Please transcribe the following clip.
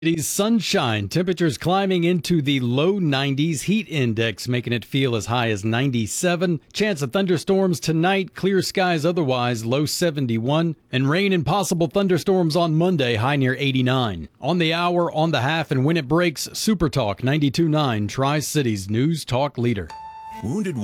City's sunshine, temperatures climbing into the low 90s, heat index making it feel as high as 97. Chance of thunderstorms tonight, clear skies otherwise, low 71. And rain and possible thunderstorms on Monday, high near 89. On the hour, on the half, and when it breaks, Super Talk 92.9, Tri-Cities News Talk Leader. Wounded